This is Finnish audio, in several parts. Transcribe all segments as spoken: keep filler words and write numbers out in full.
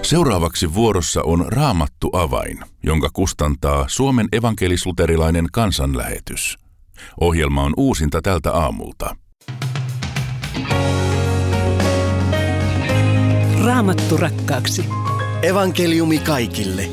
Seuraavaksi vuorossa on Raamattu avain, jonka kustantaa Suomen evankelis-luterilainen kansanlähetys. Ohjelma on uusinta tältä aamulta. Raamattu rakkaaksi. Evankeliumi kaikille.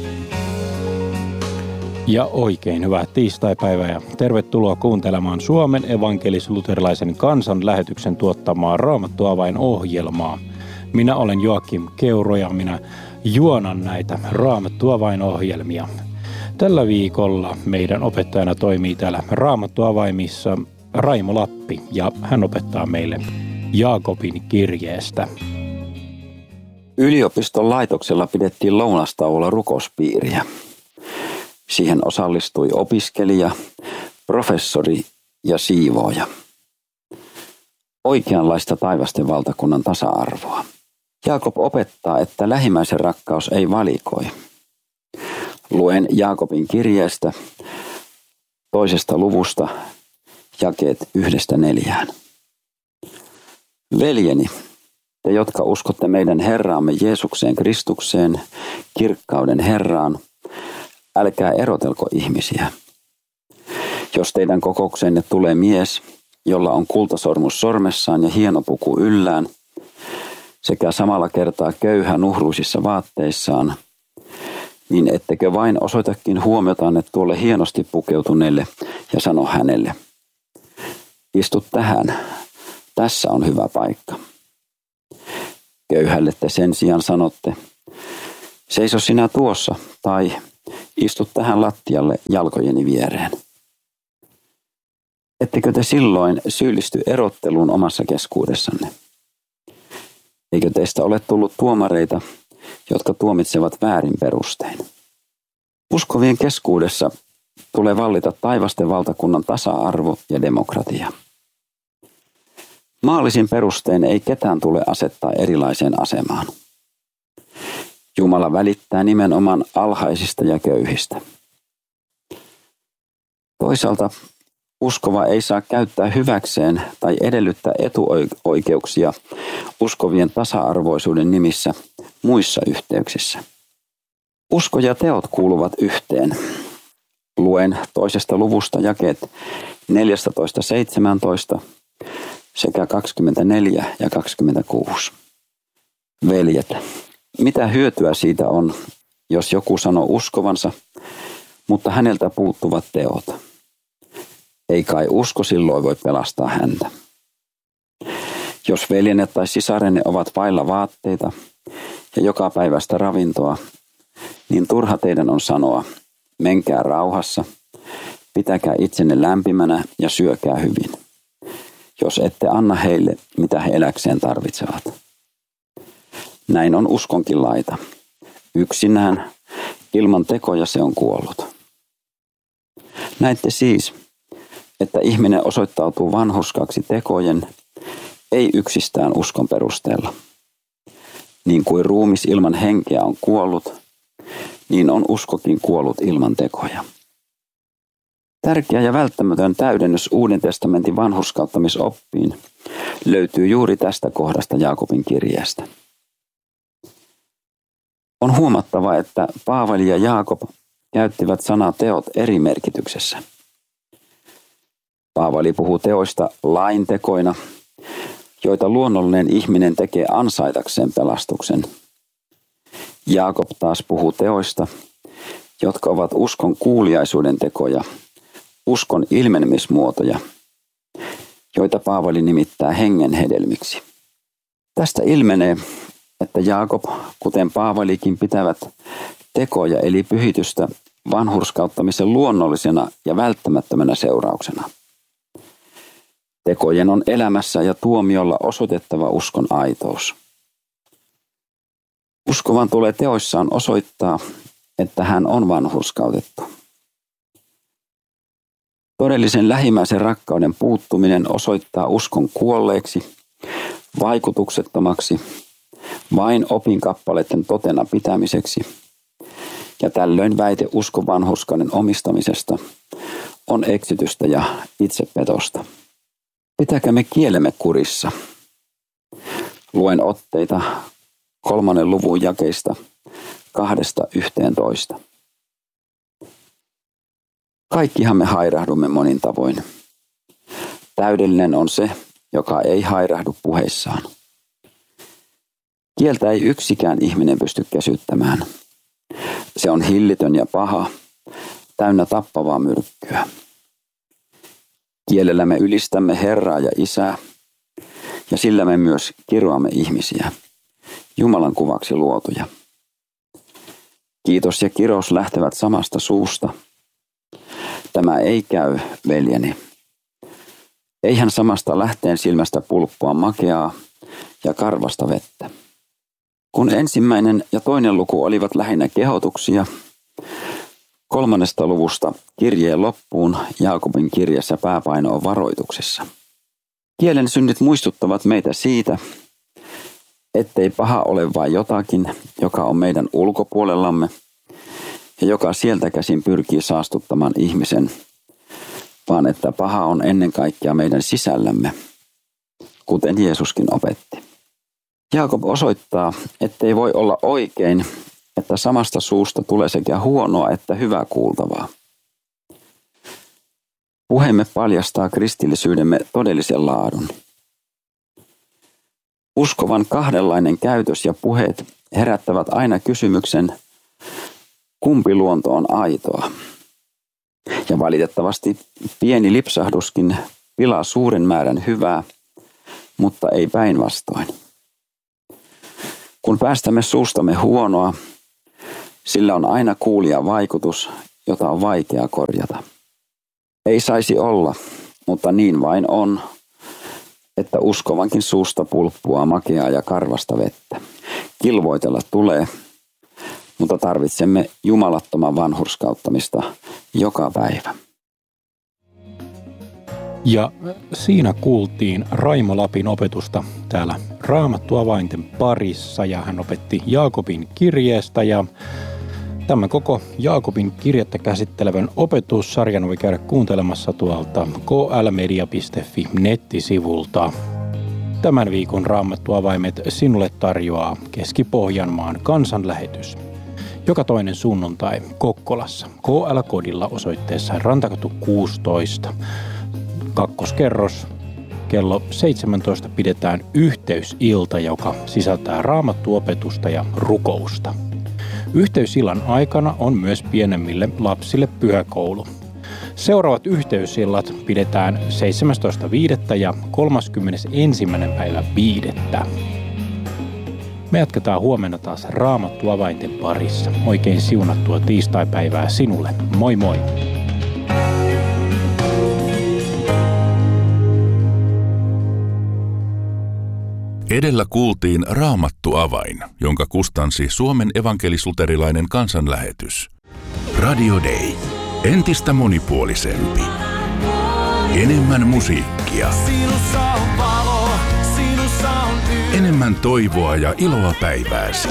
Ja oikein hyvää tiistaipäivää ja tervetuloa kuuntelemaan Suomen evankelis-luterilaisen kansanlähetyksen tuottamaa Raamattu avain ohjelmaa. Minä olen Joakim Keuro ja minä juonan näitä Raamattu avain ohjelmia. Tällä viikolla meidän opettajana toimii täällä Raamattu avaimissa Raimo Lappi ja hän opettaa meille Jaakobin kirjeestä. Yliopiston laitoksella pidettiin lounastauolla rukouspiiriä. Siihen osallistui opiskelija, professori ja siivooja. Oikeanlaista taivasten valtakunnan tasa-arvoa. Jaakob opettaa, että lähimmäisen rakkaus ei valikoi. Luen Jaakobin kirjeestä toisesta luvusta jakeet yhdestä neljään. Veljeni, te jotka uskotte meidän Herraamme Jeesukseen Kristukseen, kirkkauden Herraan, älkää erotelko ihmisiä. Jos teidän kokoukseenne tulee mies, jolla on kultasormus sormessaan ja hieno puku yllään, sekä samalla kertaa köyhä nuhruisissa vaatteissaan, niin ettekö vain osoitakin huomiotanne tuolle hienosti pukeutuneelle ja sano hänelle, istu tähän, tässä on hyvä paikka. Köyhälle te sen sijaan sanotte, seiso sinä tuossa tai istu tähän lattialle jalkojeni viereen. Ettekö te silloin syyllisty erotteluun omassa keskuudessanne? Eikö teistä ole tullut tuomareita, jotka tuomitsevat väärin perustein? Uskovien keskuudessa tulee vallita taivasten valtakunnan tasa-arvo ja demokratia. Maallisin perustein ei ketään tule asettaa erilaiseen asemaan. Jumala välittää nimenomaan alhaisista ja köyhistä. Toisaalta uskova ei saa käyttää hyväkseen tai edellyttää etuoikeuksia uskovien tasa-arvoisuuden nimissä muissa yhteyksissä. Usko ja teot kuuluvat yhteen. Luen toisesta luvusta jakeet neljätoista seitsemäntoista sekä kaksikymmentäneljä ja kaksikymmentäkuusi. Veljet, mitä hyötyä siitä on, jos joku sanoo uskovansa, mutta häneltä puuttuvat teot? Ei kai usko silloin voi pelastaa häntä. Jos veljenne tai sisarenne ovat vailla vaatteita ja joka päivästä ravintoa, niin turha teidän on sanoa, menkää rauhassa, pitäkää itsenne lämpimänä ja syökää hyvin, jos ette anna heille, mitä he eläkseen tarvitsevat. Näin on uskonkin laita. Yksinään, ilman tekoja se on kuollut. Näette siis, että ihminen osoittautuu vanhurskaaksi tekojen, ei yksistään uskon perusteella. Niin kuin ruumis ilman henkeä on kuollut, niin on uskokin kuollut ilman tekoja. Tärkeä ja välttämätön täydennys Uuden testamentin vanhurskauttamisoppiin löytyy juuri tästä kohdasta Jaakobin kirjeestä. On huomattava, että Paavali ja Jaakob käyttivät sanaa teot eri merkityksessä. Paavali puhuu teoista laintekoina, joita luonnollinen ihminen tekee ansaitakseen pelastuksen. Jaakob taas puhuu teoista, jotka ovat uskon kuuliaisuuden tekoja, uskon ilmenemismuotoja, joita Paavali nimittää hengen hedelmiksi. Tästä ilmenee, että Jaakob, kuten Paavalikin, pitävät tekoja eli pyhitystä vanhurskauttamisen luonnollisena ja välttämättömänä seurauksena. Tekojen on elämässä ja tuomiolla osoitettava uskon aitous. Uskovan tulee teoissaan osoittaa, että hän on vanhurskautettu. Todellisen lähimmäisen rakkauden puuttuminen osoittaa uskon kuolleeksi, vaikutuksettomaksi, vain opinkappaleiden totena pitämiseksi, ja tällöin väite uskon vanhurskauden omistamisesta on eksytystä ja itsepetosta. Pitäkäämme kielemme kurissa. Luen otteita kolmannen luvun jakeista kahdesta yhteentoista. Kaikkihan me hairahdumme monin tavoin. Täydellinen on se, joka ei hairahdu puheissaan. Kieltä ei yksikään ihminen pysty käsyttämään. Se on hillitön ja paha, täynnä tappavaa myrkkyä. Kielellä me ylistämme Herraa ja Isää, ja sillä me myös kiroamme ihmisiä, Jumalan kuvaksi luotuja. Kiitos ja kirous lähtevät samasta suusta. Tämä ei käy, veljeni. Eihän samasta lähteen silmästä pulppua makeaa ja karvasta vettä. Kun ensimmäinen ja toinen luku olivat lähinnä kehotuksia, kolmannesta luvusta kirjeen loppuun Jaakobin kirjassa pääpaino on varoituksessa. Kielen synnit muistuttavat meitä siitä, ettei paha ole vain jotakin, joka on meidän ulkopuolellamme ja joka sieltä käsin pyrkii saastuttamaan ihmisen, vaan että paha on ennen kaikkea meidän sisällämme, kuten Jeesuskin opetti. Jaakob osoittaa, ettei voi olla oikein, että samasta suusta tulee sekä huonoa että hyvää kuultavaa. Puheemme paljastaa kristillisyydemme todellisen laadun. Uskovan kahdenlainen käytös ja puheet herättävät aina kysymyksen, kumpi luonto on aitoa. Ja valitettavasti pieni lipsahduskin pilaa suuren määrän hyvää, mutta ei päinvastoin. Kun päästämme suustamme huonoa, sillä on aina kuulija vaikutus, jota on vaikea korjata. Ei saisi olla, mutta niin vain on, että uskovankin suusta pulppua makeaa ja karvasta vettä. Kilvoitella tulee, mutta tarvitsemme jumalattoman vanhurskauttamista joka päivä. Ja siinä kuultiin Raimo Lapin opetusta täällä Raamattuavainten parissa ja hän opetti Jaakobin kirjeestä ja tämän koko Jaakobin kirjettä käsittelevän opetussarjan voi käydä kuuntelemassa tuolta k l media piste f i nettisivulta. Tämän viikon Raamattuavaimet sinulle tarjoaa Keski-Pohjanmaan kansanlähetys. Joka toinen sunnuntai Kokkolassa K L-kodilla osoitteessa Rantakatu kuusitoista. Kakkoskerros. Kello seitsemäntoista pidetään yhteysilta, joka sisältää raamattuopetusta ja rukousta. Yhteysillan aikana on myös pienemmille lapsille pyhäkoulu. Seuraavat yhteysillat pidetään seitsemästoista viidettä ja kolmaskymmenesensimmäinen päivä viidettä. Me jatketaan huomenna taas Raamattuavainten parissa. Oikein siunattua tiistaipäivää sinulle. Moi moi! Edellä kuultiin Raamattuavain, jonka kustansi Suomen evankelis-luterilainen kansanlähetys. Radio Day. Entistä monipuolisempi. Enemmän musiikkia. Enemmän toivoa ja iloa päivääsi.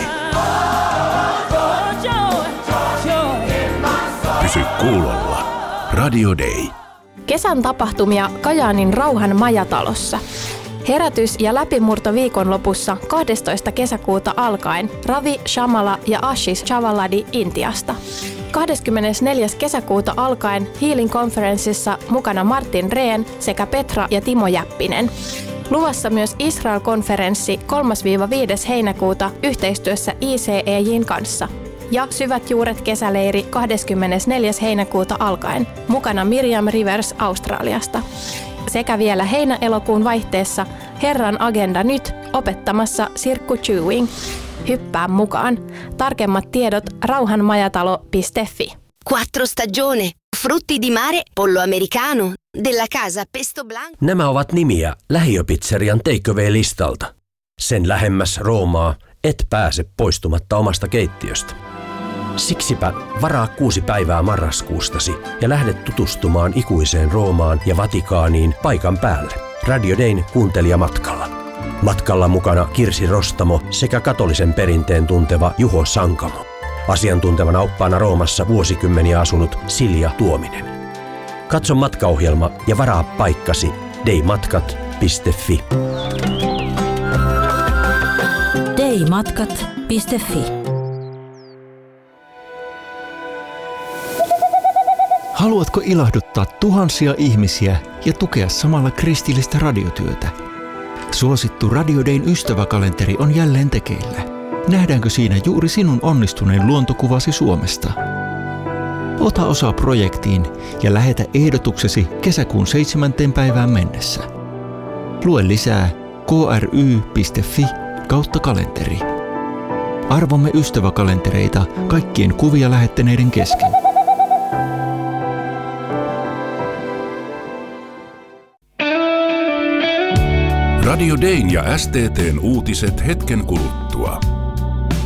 Pysy kuulolla. Radio Day. Kesän tapahtumia Kajaanin Rauhan majatalossa. Herätys- ja läpimurto viikonlopussa kahdestoista kesäkuuta alkaen Ravi Shamala ja Ashish Chavaladi Intiasta. kahdeskymmenesneljäs kesäkuuta alkaen Healing Conferenceissa mukana Martin Rehn sekä Petra ja Timo Jäppinen. Luvassa myös Israel-konferenssi kolmas viides heinäkuuta yhteistyössä I C E J:n kanssa. Ja Syvät juuret kesäleiri kahdeskymmenesneljäs heinäkuuta alkaen mukana Miriam Rivers Australiasta. Sekä vielä heinä-elokuun vaihteessa Herran agenda nyt opettamassa Sirkku Chewing. Hyppää mukaan. Tarkemmat tiedot rauhanmajatalo piste f i. Quattro stagione, frutti di mare, pollo americano, della casa pesto blanco. Nämä ovat nimiä lähiöpizzerian takeaway-listalta. Sen lähemmäs Roomaa et pääse poistumatta omasta keittiöstä. Siksipä varaa kuusi päivää marraskuustasi ja lähde tutustumaan ikuiseen Roomaan ja Vatikaaniin paikan päälle. Radio Dayn kuuntelijamatkalla. Matkalla mukana Kirsi Rostamo sekä katolisen perinteen tunteva Juho Sankamo. Asiantuntevana oppaana Roomassa vuosikymmeniä asunut Silja Tuominen. Katso matkaohjelma ja varaa paikkasi daymatkat piste f i. Day matkat piste fi. Haluatko ilahduttaa tuhansia ihmisiä ja tukea samalla kristillistä radiotyötä? Suosittu Radio Dayn ystäväkalenteri on jälleen tekeillä. Nähdäänkö siinä juuri sinun onnistuneen luontokuvasi Suomesta? Ota osaa projektiin ja lähetä ehdotuksesi kesäkuun seitsemänteen päivään mennessä. Lue lisää kry piste fi kautta kalenteri. Arvomme ystäväkalentereita kaikkien kuvia lähettäneiden kesken. Radio Dayn ja S T T:n uutiset hetken kuluttua.